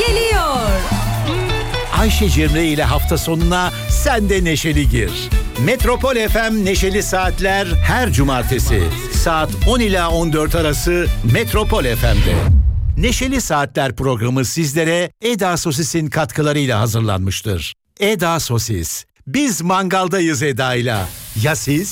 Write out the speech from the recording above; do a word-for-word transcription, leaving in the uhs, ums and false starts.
geliyor. Ayşe Cemre ile hafta sonuna sen de neşeli gir. Metropol F M Neşeli Saatler her cumartesi saat on ila on dört arası Metropol F M'de. Neşeli Saatler programı sizlere Eda Sosis'in katkılarıyla hazırlanmıştır. Eda Sosis. Biz mangaldayız Eda'yla. Ya siz?